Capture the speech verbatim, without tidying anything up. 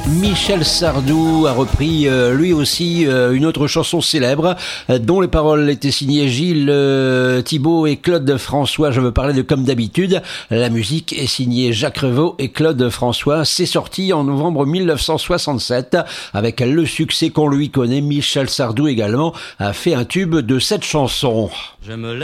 Michel Sardou a repris euh, lui aussi euh, une autre chanson célèbre euh, dont les paroles étaient signées Gilles euh, Thibault et Claude François. Je veux parler de Comme d'habitude. La musique est signée Jacques Revaux et Claude François. C'est sorti en novembre mille neuf cent soixante-sept avec le succès qu'on lui connaît. Michel Sardou également a fait un tube de cette chanson. Je me